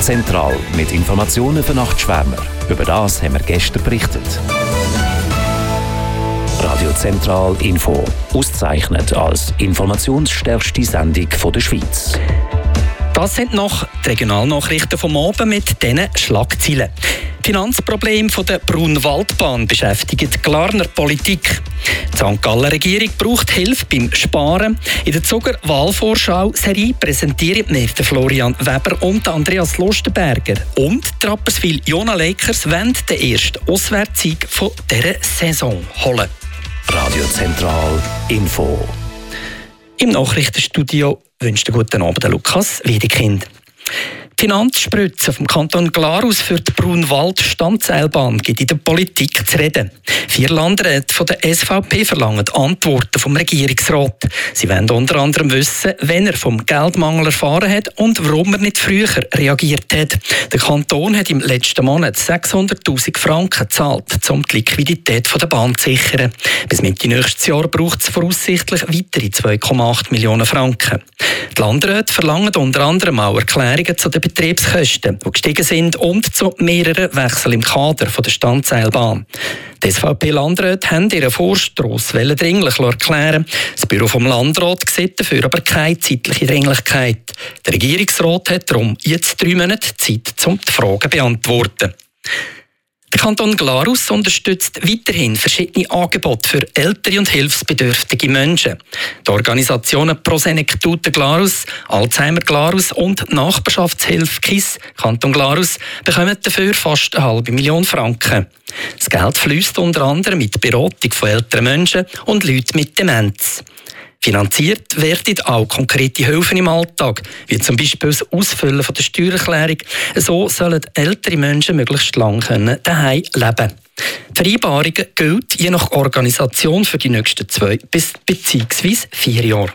Zentral mit Informationen für Nachtschwärmer. Über das haben wir gestern berichtet. Radio Zentral Info. Ausgezeichnet als informationsstärkste Sendung der Schweiz. Das sind noch die Regionalnachrichten vom Abend mit diesen Schlagzeilen. Finanzprobleme der Brunwaldbahn beschäftigen die Glarner Politik. Die St. Galler Regierung braucht Hilfe beim Sparen. In der Zuger Wahlvorschau-Serie präsentieren wir Florian Weber und Andreas Lustenberger. Und die Rapperswil Jona Lakers wollen den ersten Auswärtssieg dieser Saison holen. Radio Zentral Info. Im Nachrichtenstudio wünscht einen guten Abend Lukas Wiedekind. Die Finanzspritze vom Kanton Glarus für die Brunwald-Standseilbahn gibt in der Politik zu reden. 4 Landräte von der SVP verlangen Antworten vom Regierungsrat. Sie wollen unter anderem wissen, wenn er vom Geldmangel erfahren hat und warum er nicht früher reagiert hat. Der Kanton hat im letzten Monat 600'000 Franken gezahlt, um die Liquidität der Bahn zu sichern. Bis Mitte nächstes Jahr braucht es voraussichtlich weitere 2,8 Millionen Franken. Die Landräte verlangen unter anderem auch Erklärungen zu den Betriebskosten, die gestiegen sind, und zu mehreren Wechseln im Kader der Standseilbahn. Die SVP-Landräte haben ihren Vorstoss dringlich erklären. Das Büro vom Landrat sieht dafür aber keine zeitliche Dringlichkeit. Der Regierungsrat hat darum jetzt 3 Monate Zeit, um die Fragen zu beantworten. Der Kanton Glarus unterstützt weiterhin verschiedene Angebote für ältere und hilfsbedürftige Menschen. Die Organisationen Prosenektute Glarus, Alzheimer Glarus und Nachbarschaftshilfe KISS Kanton Glarus bekommen dafür fast 500'000 Franken. Das Geld fließt unter anderem mit der Beratung von älteren Menschen und Leuten mit Demenz. Finanziert werden auch konkrete Hilfen im Alltag, wie zum Beispiel das Ausfüllen der Steuererklärung. So sollen ältere Menschen möglichst lange daheim leben können. Die Vereinbarung gilt je nach Organisation für die nächsten 2 bzw. 4 Jahre.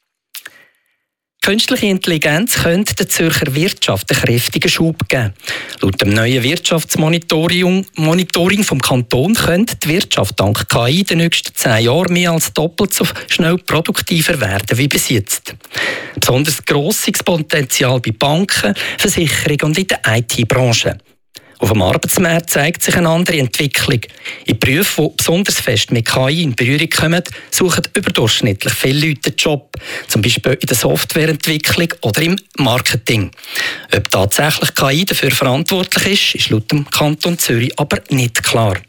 Künstliche Intelligenz könnte der Zürcher Wirtschaft einen kräftigen Schub geben. Laut dem neuen Wirtschaftsmonitoring vom Kanton könnte die Wirtschaft dank KI in den nächsten 10 Jahren mehr als doppelt so schnell produktiver werden wie bis jetzt. Besonders grosses Potenzial bei Banken, Versicherungen und in der IT-Branche. Auf dem Arbeitsmarkt zeigt sich eine andere Entwicklung. In Berufen, die besonders fest mit KI in Berührung kommen, suchen überdurchschnittlich viele Leute einen Job, zum Beispiel in der Softwareentwicklung oder im Marketing. Ob tatsächlich KI dafür verantwortlich ist laut dem Kanton Zürich aber nicht klar.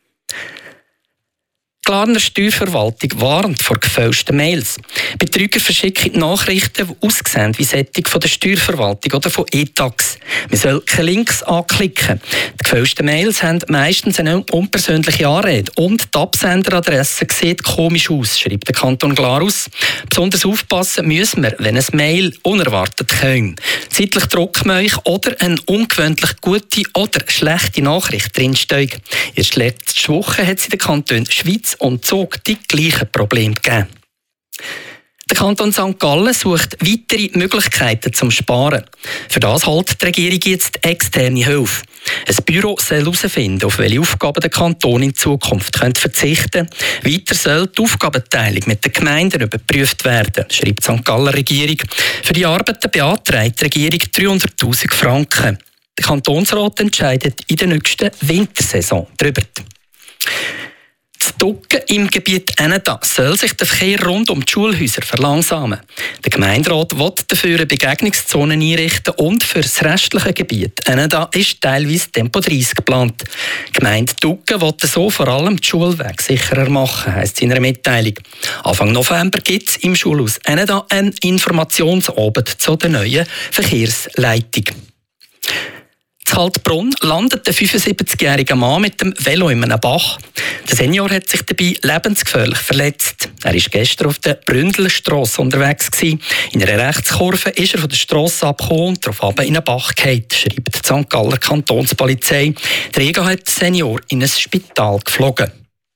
Die Glarner Steuerverwaltung warnt vor gefälschten Mails. Betrüger verschicken Nachrichten, die aussehen wie solche von der Steuerverwaltung oder von E-Tax. Man soll keine Links anklicken. Die gefälschten Mails haben meistens eine unpersönliche Anrede und die Absenderadresse sieht komisch aus, schreibt der Kanton Glarus. Besonders aufpassen müssen wir, wenn ein Mail unerwartet kommt. Zeitlich drucken wir euch oder eine ungewöhnlich gute oder schlechte Nachricht drinsteht. Erst letzte Woche hat es in den Kantonen Schweiz und Zug die gleichen Probleme gegeben. Der Kanton St. Gallen sucht weitere Möglichkeiten zum Sparen. Für das holt die Regierung jetzt externe Hilfe. Ein Büro soll herausfinden, auf welche Aufgaben der Kanton in Zukunft verzichten könnte. Weiter soll die Aufgabenteilung mit den Gemeinden überprüft werden, schreibt die St. Galler Regierung. Für die Arbeiten beantragt die Regierung 300'000 Franken. Der Kantonsrat entscheidet in der nächsten Wintersaison darüber. In Ducken im Gebiet Eneda soll sich der Verkehr rund um die Schulhäuser verlangsamen. Der Gemeinderat will dafür eine Begegnungszone einrichten und für das restliche Gebiet Eneda ist teilweise Tempo 30 geplant. Die Gemeinde Ducken will so vor allem die Schulwege sicherer machen, heisst es in einer Mitteilung. Anfang November gibt es im Schulhaus Eneda einen Informationsabend zu der neuen Verkehrsleitung. In Kaltbrunn landet der 75-jährige Mann mit dem Velo in einem Bach. Der Senior hat sich dabei lebensgefährlich verletzt. Er war gestern auf der Bründelstrasse unterwegs. In einer Rechtskurve ist er von der Strasse abgekommen und darauf in einen Bach gefallen, schreibt die St. Galler Kantonspolizei. Der Jäger hat den Senior in ein Spital geflogen.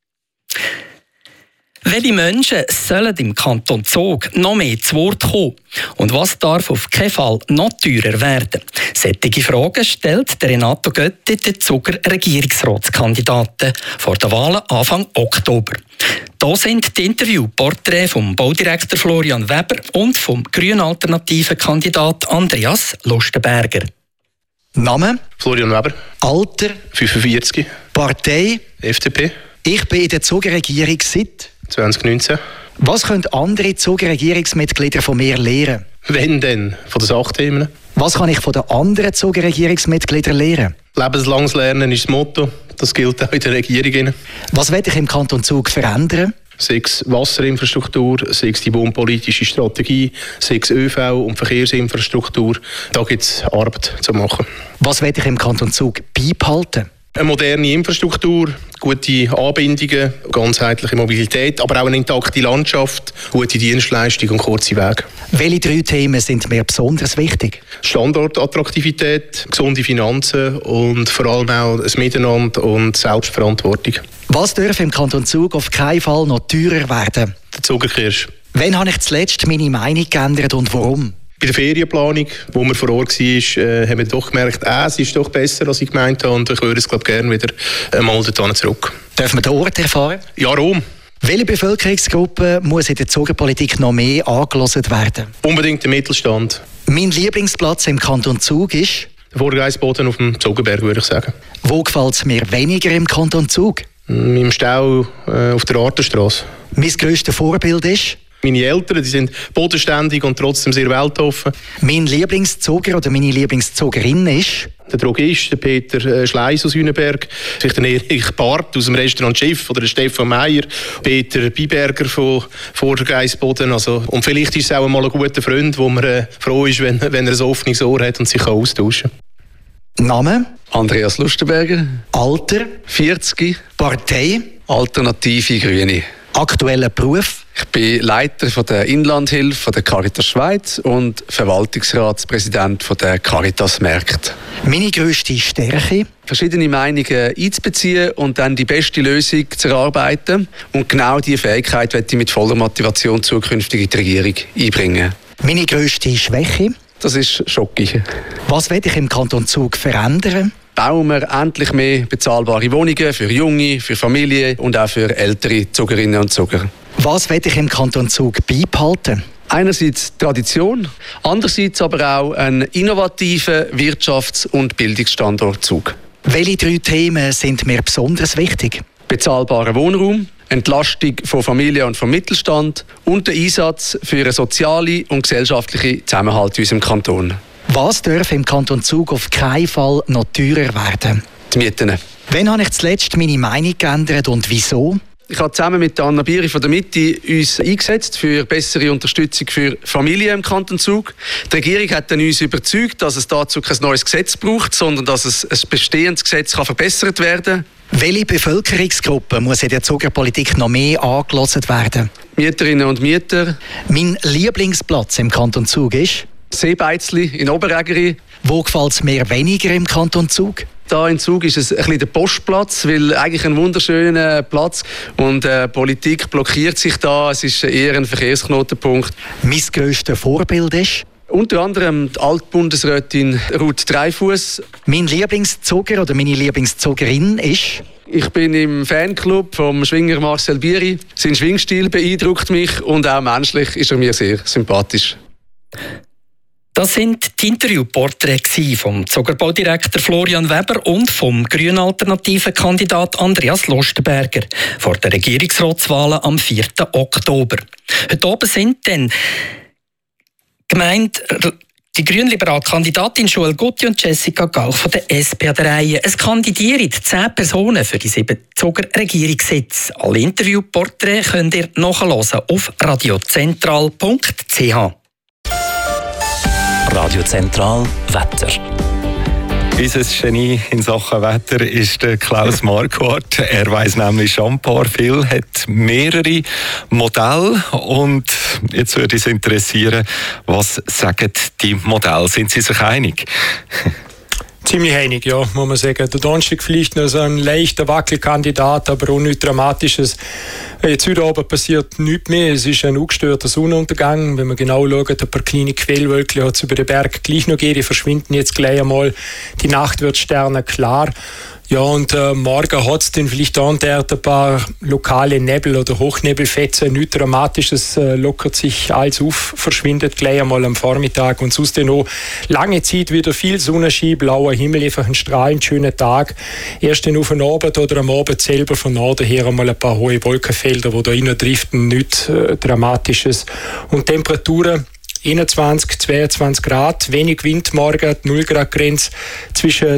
Welche Menschen sollen im Kanton Zug noch mehr zu Wort kommen? Und was darf auf keinen Fall noch teurer werden? Solche Fragen stellt Renato Götti, der Zuger Regierungsratskandidaten, vor den Wahlen Anfang Oktober. Hier sind die Interviewporträts vom Baudirektor Florian Weber und vom grünen Alternativen Kandidat Andreas Lustenberger. Name? Florian Weber. Alter? 45. Partei? FDP. Ich bin in der Zuger-Regierung seit 2019. Was können andere Zuger-Regierungsmitglieder von mir lernen? Wenn denn? Von den Sachthemen. Was kann ich von den anderen Zuger-Regierungsmitgliedern lernen? Lebenslanges Lernen ist das Motto. Das gilt auch in der Regierung. Was will ich im Kanton Zug verändern? Sei es Wasserinfrastruktur, sei es die wohnpolitische Strategie, sei es ÖV- und Verkehrsinfrastruktur. Da gibt es Arbeit zu machen. Was will ich im Kanton Zug beibehalten? Eine moderne Infrastruktur, gute Anbindungen, ganzheitliche Mobilität, aber auch eine intakte Landschaft, gute Dienstleistung und kurze Wege. Welche 3 Themen sind mir besonders wichtig? Standortattraktivität, gesunde Finanzen und vor allem auch ein Miteinander und Selbstverantwortung. Was darf im Kanton Zug auf keinen Fall noch teurer werden? Der Zuckerkirsch. Wann habe ich zuletzt meine Meinung geändert und warum? Bei der Ferienplanung, wo man vor Ort war, haben wir doch gemerkt, es ist doch besser, als ich gemeint habe. Und ich würde es gerne wieder mal dorthin zurück. Dürfen wir den Ort erfahren? Ja, Rom. Welche Bevölkerungsgruppe muss in der Zugerpolitik noch mehr angehört werden? Unbedingt der Mittelstand. Mein Lieblingsplatz im Kanton Zug ist? Der Vorgeisboden auf dem Zogenberg, würde ich sagen. Wo gefällt es mir weniger im Kanton Zug? Im Stau auf der Artenstrasse. Mein grösstes Vorbild ist? Meine Eltern, die sind bodenständig und trotzdem sehr weltoffen. Mein Lieblingszuger oder meine Lieblingszugerin ist? Der Drogist, der Peter Schleiss aus Hüneberg, vielleicht der Erich Barth aus dem Restaurant Schiff oder der Stefan Meyer, Peter Biberger von Vordergeisboden. Und vielleicht ist es auch mal ein guter Freund, wo man froh ist, wenn er ein offenes Ohr hat und sich austauschen kann. Name? Andreas Lustenberger. Alter? 40. Partei? Alternative Grüne. Aktueller Beruf? Ich bin Leiter von der Inlandhilfe der Caritas Schweiz und Verwaltungsratspräsident von der Caritas Märkte. Meine grösste Stärke? Verschiedene Meinungen einzubeziehen und dann die beste Lösung zu erarbeiten. Und genau diese Fähigkeit werde ich mit voller Motivation zukünftig in die Regierung einbringen. Meine grösste Schwäche? Das ist Schocki. Was will ich im Kanton Zug verändern? Bauen wir endlich mehr bezahlbare Wohnungen für Junge, für Familien und auch für ältere Zugerinnen und Zuger. Was will ich im Kanton Zug beibehalten? Einerseits Tradition, andererseits aber auch einen innovativen Wirtschafts- und Bildungsstandort Zug. Welche 3 Themen sind mir besonders wichtig? Bezahlbarer Wohnraum, Entlastung von Familie und vom Mittelstand und der Einsatz für einen sozialen und gesellschaftlichen Zusammenhalt in unserem Kanton. Was darf im Kanton Zug auf keinen Fall noch teurer werden? Die Mieten. Wann habe ich zuletzt meine Meinung geändert und wieso? Ich habe zusammen mit Anna Bieri von der Mitte uns eingesetzt für bessere Unterstützung für Familien im Kanton Zug. Die Regierung hat dann uns überzeugt, dass es dazu kein neues Gesetz braucht, sondern dass es ein bestehendes Gesetz kann verbessert werden kann. Welche Bevölkerungsgruppe muss in der Zugerpolitik noch mehr angehört werden? Mieterinnen und Mieter. Mein Lieblingsplatz im Kanton Zug ist? Seebeizli in Oberägeri. Wo gefällt es mir weniger im Kanton Zug? Da in Zug ist es ein bisschen der Postplatz, weil eigentlich ein wunderschöner Platz und Politik blockiert sich da. Es ist eher ein Verkehrsknotenpunkt. Mein grösstes Vorbild ist? Unter anderem die Altbundesrätin Ruth Dreifuss. Mein Lieblingszuger oder meine Lieblingszugerin ist? Ich bin im Fanclub vom Schwinger Marcel Bieri. Sein Schwingstil beeindruckt mich und auch menschlich ist er mir sehr sympathisch. Das sind die Interviewporträts vom Zuckerbaudirektor Florian Weber und vom grünen Alternativen-Kandidat Andreas Lustenberger vor den Regierungsratswahlen am 4. Oktober. Heute oben sind dann gemeint die grünliberale Kandidatin Joel Gutti und Jessica Gauch von der SP an der Reihe. Es kandidieren 10 Personen für die 7 Zuger-Regierungssitze. Alle Interviewporträts könnt ihr nachhören auf radiozentral.ch. Radio Zentral Wetter. Unser Genie in Sachen Wetter ist der Klaus Marquardt. Er weiss nämlich schon ein paar viel, hat mehrere Modelle und jetzt würde uns interessieren, was sagen die Modelle? Sind Sie sich einig? Ziemlich einig, ja, muss man sagen. Der Donnerstag vielleicht noch so ein leichter Wackelkandidat, aber auch nichts Dramatisches. Jetzt heute Abend passiert nichts mehr. Es ist ein ungestörter Sonnenuntergang. Wenn man genau schaut, ein paar kleine Quellwölkchen hat es über den Berg gleich noch gegeben. Die verschwinden jetzt gleich einmal. Die Nacht wird sternenklar. Ja, und morgen hat es dann vielleicht ein paar lokale Nebel- oder Hochnebelfetzen. Nichts Dramatisches, lockert sich alles auf, verschwindet gleich einmal am Vormittag. Und sonst dann noch lange Zeit wieder viel Sonnenschein, blauer Himmel, einfach ein strahlend schöner Tag. Erst dann auf den Abend oder am Abend selber von Norden her einmal ein paar hohe Wolkenfelder, die da rein driften, nichts Dramatisches. Und Temperaturen 21, 22 Grad, wenig Wind morgen, 0 Grad Grenze zwischen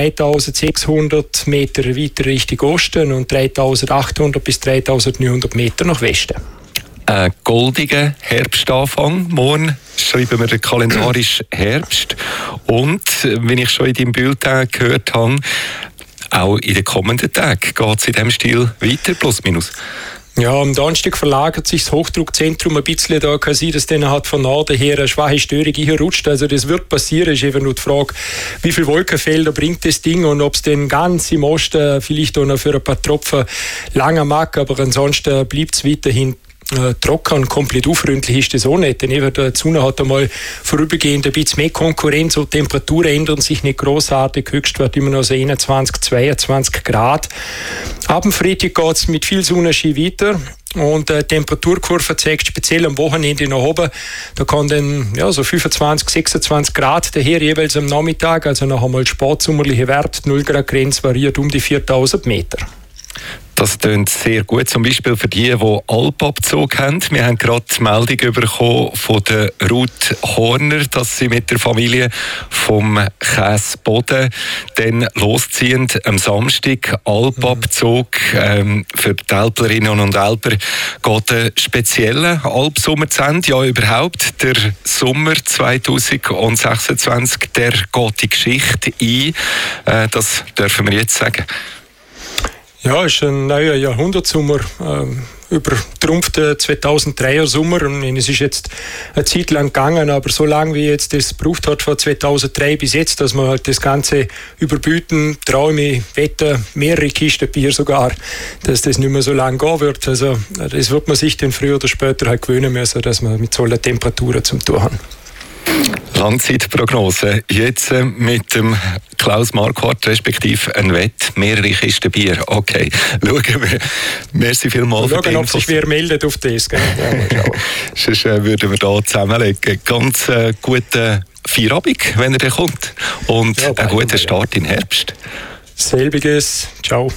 3600 Meter weiter Richtung Osten und 3800 bis 3900 Meter nach Westen. Ein goldiger Herbstanfang. Morgen schreiben wir den kalendarisch Herbst. Und, wie ich schon in deinem Bulletin gehört habe, auch in den kommenden Tagen geht es in diesem Stil weiter, plus minus. Ja, am Donnerstag verlagert sich das Hochdruckzentrum ein bisschen. Da kann sein, dass dann halt von Norden her eine schwache Störung rutscht. Also das wird passieren. Es ist einfach nur die Frage, wie viele Wolkenfelder bringt das Ding und ob es dann ganz im Osten vielleicht auch noch für ein paar Tropfen länger mag. Aber ansonsten bleibt es weiterhin trocken und komplett unfreundlich ist das auch nicht. Denn die Sonne hat einmal vorübergehend ein bisschen mehr Konkurrenz und die Temperaturen ändern sich nicht großartig. Höchstwert immer noch so 21, 22 Grad. Ab dem Freitag geht es mit viel Sonnenschein weiter. Und die Temperaturkurve zeigt speziell am Wochenende nach oben. Da kann dann so 25, 26 Grad daher jeweils am Nachmittag. Also noch einmal spätsommerliche Wert. 0 Grad Grenze variiert um die 4000 Meter. Das klingt sehr gut, zum Beispiel für die Alpabzug haben. Wir haben gerade die Meldung bekommen von der Ruth Horner, dass sie mit der Familie vom Käseboden dann losziehen am Samstag. Alpabzug für die Älplerinnen und Älpler geht einen speziellen Alpsommer zu Ende. Ja, überhaupt, der Sommer 2026, der geht die Geschichte ein. Das dürfen wir jetzt sagen. Ja, es ist ein neuer Jahrhundertsommer, übertrumpft den 2003er Sommer und es ist jetzt eine Zeit lang gegangen, aber so lange wie jetzt das gebraucht hat von 2003 bis jetzt, dass man halt das Ganze überbieten, Träume, Wetter, mehrere Kisten Bier sogar, dass das nicht mehr so lange gehen wird. Also das wird man sich dann früher oder später halt gewöhnen müssen, dass man mit solchen Temperaturen zum tun haben. Langzeitprognose. Jetzt mit dem Klaus Marquardt, respektive ein Wett, mehrere Kisten Bier. Okay, schauen wir. Merci vielmals für die Schauen, ob Infos. sich wer meldet auf das. Sonst würden wir da zusammenlegen. Ganz guten Feierabend, wenn er dann kommt. Und einen guten Start in den Herbst. Selbiges. Ciao.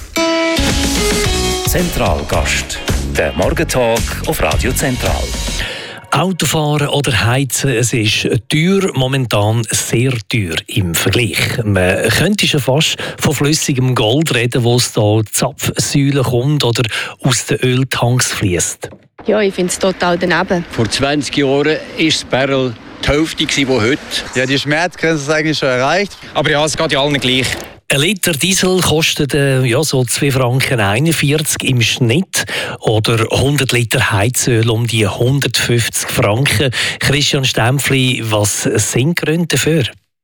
Zentralgast. Der Morgentag auf Radio Zentral. Autofahren oder heizen, es ist teuer, momentan sehr teuer im Vergleich. Man könnte schon fast von flüssigem Gold reden, wo es da Zapfsäulen kommt oder aus den Öltanks fließt. Ja, ich finde es total daneben. Vor 20 Jahren war das Barrel die Hälfte von heute. Ja, die Schmerzgrenze ist eigentlich schon erreicht. Aber ja, es geht ja allen gleich. Ein Liter Diesel kostet so 2,41 Franken im Schnitt oder 100 Liter Heizöl um die 150 Franken. Christian Stempfli, was sind Gründe dafür?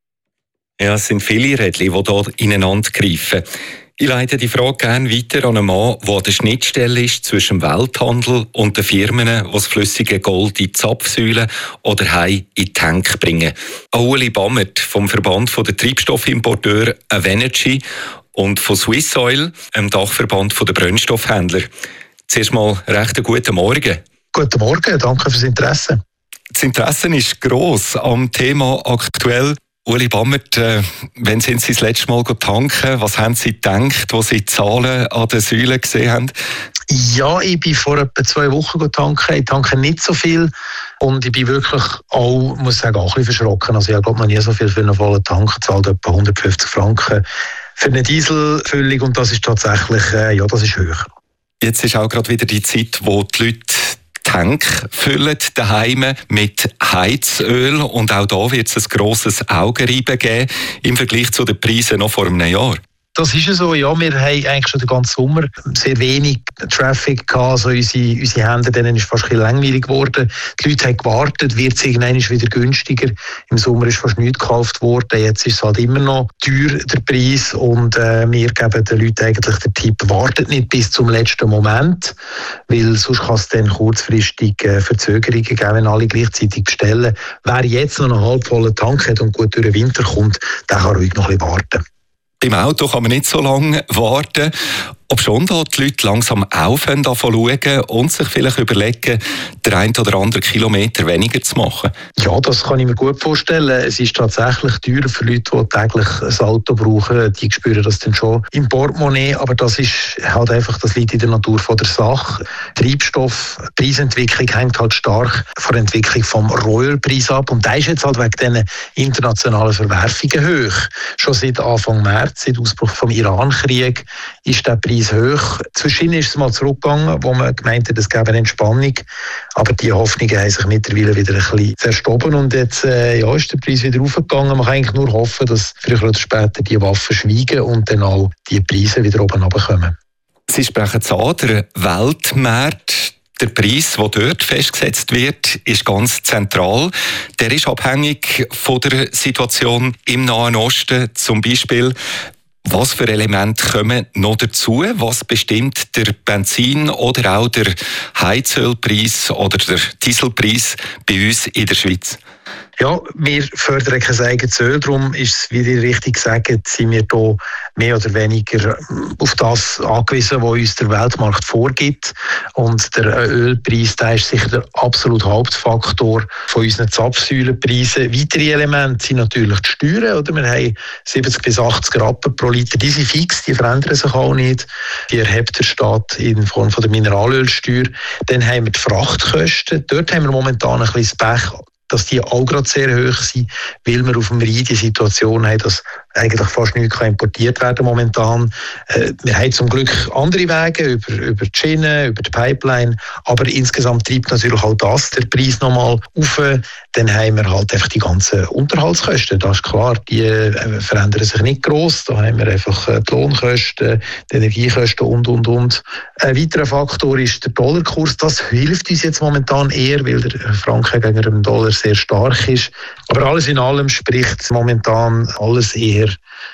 Ja, es sind viele Rädchen, die hier ineinander greifen. Ich leite die Frage gerne weiter an einen Mann, der an der Schnittstelle ist zwischen dem Welthandel und den Firmen, die das flüssige Gold in die Zapfsäulen oder heim in die Tank bringen. Ueli Bammert vom Verband der Treibstoffimporteure Avenergy und von Swiss Oil, dem Dachverband der Brennstoffhändler. Zuerst mal recht guten Morgen. Guten Morgen, danke fürs Interesse. Das Interesse ist gross am Thema aktuell. Ueli Bammert, wann sind Sie das letzte Mal tanken? Was haben Sie gedacht, als Sie die Zahlen an den Säulen gesehen haben? Ja, ich bin vor etwa 2 Wochen tanken. Ich tanke nicht so viel und ich bin wirklich auch, muss sagen, auch ein bisschen verschrocken. Also ich habe noch nie so viel für einen vollen Tank gezahlt, etwa 150 Franken für eine Dieselfüllung und das ist tatsächlich, das ist höher. Jetzt ist auch gerade wieder die Zeit, wo die Leute Tank füllen daheim mit Heizöl und auch da wird es ein grosses Augenreiben geben im Vergleich zu den Preisen noch vor einem Jahr. Das ist ja so, ja, wir haben eigentlich schon den ganzen Sommer sehr wenig Traffic gehabt, also unsere Hände, denen ist fast ein bisschen langweilig geworden. Die Leute haben gewartet, wird es irgendwann wieder günstiger. Im Sommer ist fast nichts gekauft worden, jetzt ist es halt immer noch teuer, der Preis, und wir geben den Leuten eigentlich den Tipp, wartet nicht bis zum letzten Moment, weil sonst kann es dann kurzfristig Verzögerungen geben, wenn alle gleichzeitig bestellen. Wer jetzt noch einen halbvollen Tank hat und gut durch den Winter kommt, der kann ruhig noch ein bisschen warten. Beim Auto kann man nicht so lange warten. Ob schon da die Leute langsam anfangen zu schauen und sich vielleicht überlegen, den einen oder anderen Kilometer weniger zu machen? Ja, das kann ich mir gut vorstellen. Es ist tatsächlich teurer für Leute, die täglich ein Auto brauchen. Die spüren das dann schon im Portemonnaie. Aber das ist halt einfach, das liegt in der Natur von der Sache. Treibstoff, Preisentwicklung hängt halt stark von der Entwicklung vom Rohölpreis ab. Und der ist jetzt halt wegen diesen internationalen Verwerfungen hoch. Schon seit Anfang März, seit Ausbruch vom Iran-Krieg, ist der Preis hoch. Zwischendurch ist es mal zurückgegangen, wo man gemeint hat, es gäbe eine Entspannung. Aber die Hoffnungen haben sich mittlerweile wieder ein bisschen zerstoben. Und jetzt ist der Preis wieder raufgegangen. Man kann eigentlich nur hoffen, dass früher oder später die Waffen schweigen und dann auch die Preise wieder oben runterkommen. Sie sprechen es an, der Weltmarkt. Der Preis, der dort festgesetzt wird, ist ganz zentral. Der ist abhängig von der Situation im Nahen Osten. Zum Beispiel, was für Elemente kommen noch dazu? Was bestimmt der Benzin- oder auch der Heizölpreis oder der Dieselpreis bei uns in der Schweiz? Ja, wir fördern kein eigenes Öl, darum ist es, wie ihr richtig sagt, sind wir hier mehr oder weniger auf das angewiesen, was uns der Weltmarkt vorgibt. Und der Ölpreis, der ist sicher der absolute Hauptfaktor von unseren Zapfsäulenpreisen. Weitere Elemente sind natürlich die Steuern. Oder? Wir haben 70 bis 80 Rappen pro Liter, die sind fix, die verändern sich auch nicht. Die erhebt der Staat in Form von der Mineralölsteuer. Dann haben wir die Frachtkosten. Dort haben wir momentan ein bisschen das Pech, dass die auch gerade sehr hoch sind, weil wir auf dem Rhein die Situation haben, dass eigentlich fast nichts importiert werden momentan. Wir haben zum Glück andere Wege über die Schiene, über die Pipeline, aber insgesamt treibt natürlich auch das der Preis nochmal auf. Dann haben wir halt einfach die ganzen Unterhaltskosten, das ist klar, die verändern sich nicht gross. Da haben wir einfach die Lohnkosten, die Energiekosten und. Ein weiterer Faktor ist der Dollarkurs. Das hilft uns jetzt momentan eher, weil der Franken gegenüber dem Dollar sehr stark ist. Aber alles in allem spricht momentan alles eher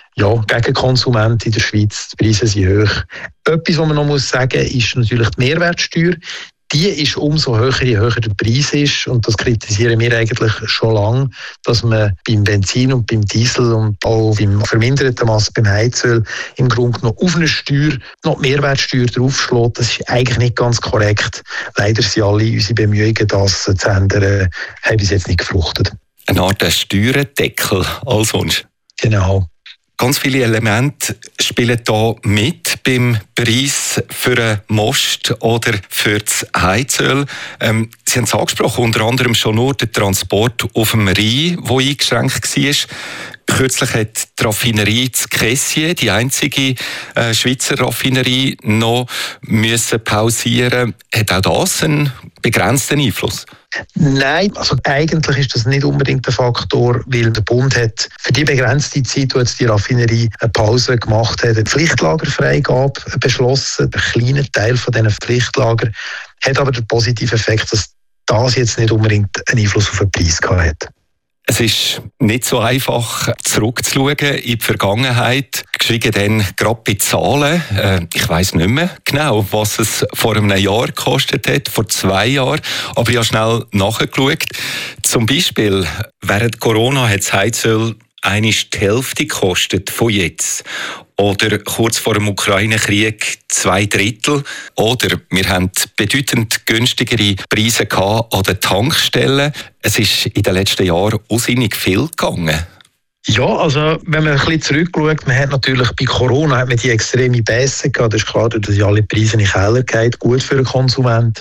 gegen Konsumenten in der Schweiz. Die Preise sind hoch. Etwas, was man noch sagen muss, ist natürlich die Mehrwertsteuer. Die ist umso höher, je höher der Preis ist. Und das kritisieren wir eigentlich schon lange, dass man beim Benzin und beim Diesel und auch beim verminderten Maß beim Heizöl im Grunde noch auf eine Steuer, noch die Mehrwertsteuer draufschlägt. Das ist eigentlich nicht ganz korrekt. Leider sind alle unsere Bemühungen, das zu ändern, haben bis jetzt nicht gefruchtet. Eine Art Steuerdeckel als Wunsch. Genau. Ganz viele Elemente spielen da mit beim Preis für einen Most oder für das Heizöl. Sie haben es angesprochen, unter anderem schon nur der Transport auf dem Rhein, der eingeschränkt war. Kürzlich hat die Raffinerie zu Kessier, die einzige Schweizer Raffinerie, noch müssen pausieren. Hat auch das einen begrenzten Einfluss? Nein, also eigentlich ist das nicht unbedingt der Faktor, weil der Bund hat für die begrenzte Zeit, wo jetzt die Raffinerie eine Pause gemacht hat, eine Pflichtlagerfreigabe beschlossen. Ein kleiner Teil von diesen Pflichtlager hat aber den positiven Effekt, dass das jetzt nicht unbedingt einen Einfluss auf den Preis gehabt hat. Es ist nicht so einfach, zurückzuschauen in die Vergangenheit, geschweige denn gerade bei Zahlen. Ich weiss nicht mehr genau, was es vor einem Jahr gekostet hat, vor 2 Jahren, aber ich habe schnell nachgeschaut. Zum Beispiel, während Corona hat das Heizöl einmal die Hälfte gekostet von jetzt. Oder kurz vor dem Ukraine-Krieg 2/3. Oder wir haben bedeutend günstigere Preise gehabt an den Tankstellen. Es ist in den letzten Jahren unsinnig viel gegangen. Ja, also wenn man ein bisschen zurückschaut, man hat natürlich bei Corona hat man die extreme Bässe gehabt. Das ist klar, dass alle Preise in den Keller gehen. Gut für den Konsument.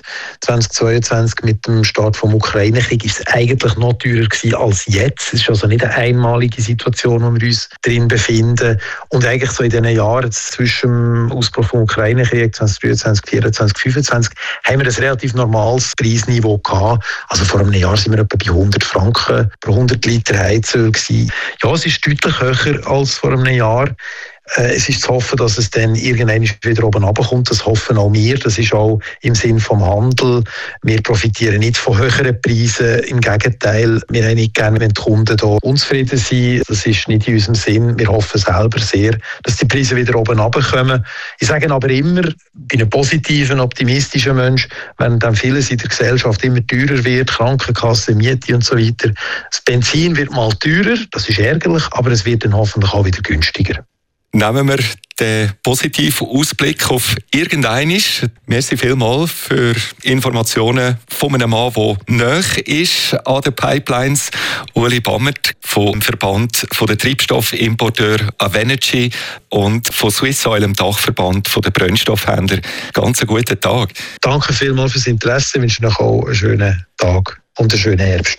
2022 mit dem Start vom Ukraine-Krieg ist es eigentlich noch teurer gewesen als jetzt. Es ist also nicht eine einmalige Situation, in der wir uns drin befinden. Und eigentlich so in diesen Jahren zwischen dem Ausbruch vom Ukraine-Krieg 2023, 2024, 2025 haben wir ein relativ normales Preisniveau gehabt. Also vor einem Jahr sind wir etwa bei 100 Franken pro 100 Liter Heizöl gewesen. Ja, es ist deutlich höher als vor einem Jahr. Es ist zu hoffen, dass es dann irgendwann wieder oben runterkommt. Das hoffen auch wir. Das ist auch im Sinn vom Handel. Wir profitieren nicht von höheren Preisen. Im Gegenteil, wir haben nicht gerne, wenn die Kunden hier unzufrieden sind. Das ist nicht in unserem Sinn. Wir hoffen selber sehr, dass die Preise wieder oben runterkommen. Ich sage aber immer, ich bin ein positiver, optimistischer Mensch, wenn dann vieles in der Gesellschaft immer teurer wird, Krankenkasse, Miete und so weiter. Das Benzin wird mal teurer, das ist ärgerlich, aber es wird dann hoffentlich auch wieder günstiger. nehmen wir den positiven Ausblick auf irgendeiniges. Merci vielmals für Informationen von einem Mann, der nahe ist an den Pipelines. Uli Bammert vom Verband der Treibstoffimporteur Avenergy und von Swiss Oil, dem Dachverband der Brennstoffhändler. Ganz einen guten Tag. Danke vielmals fürs Interesse. Ich wünsche euch auch einen schönen Tag und einen schönen Herbst.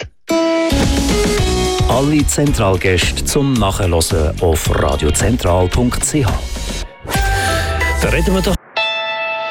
Alle Zentralgäste zum Nachhören auf radiozentral.ch. Da reden wir doch